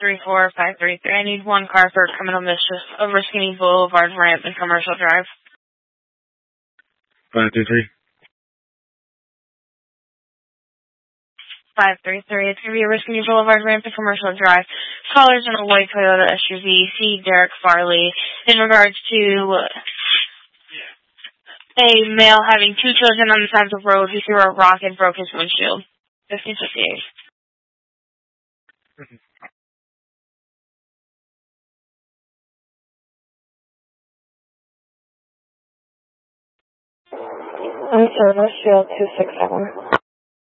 534-533. I need one car for criminal mischief over Skinny Boulevard ramp and Commercial Drive. 533. 533. It's going to be over Skinny Boulevard ramp and Commercial Drive. Callers in a white Toyota SUV. See Derek Farley in regards to a male having two children on the side of the road who threw a rock and broke his windshield. 1558. I'm service, field 267.